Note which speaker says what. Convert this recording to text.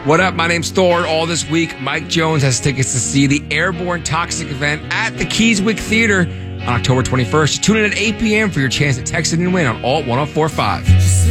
Speaker 1: What up? My name's Thor. All this week, Mike Jones has tickets to see the Airborne Toxic event at the Keyswick Theater on October 21st. Tune in at 8 p.m. for your chance to text it and win on Alt 1045.